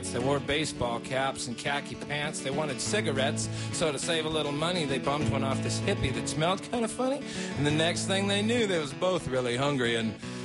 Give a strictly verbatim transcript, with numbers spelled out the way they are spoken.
dance. They wore baseball caps and khaki pants. They wanted cigarettes, so to save a little money, they bummed one off this hippie that smelled kind of funny. And the next thing they knew, they was both really hungry, and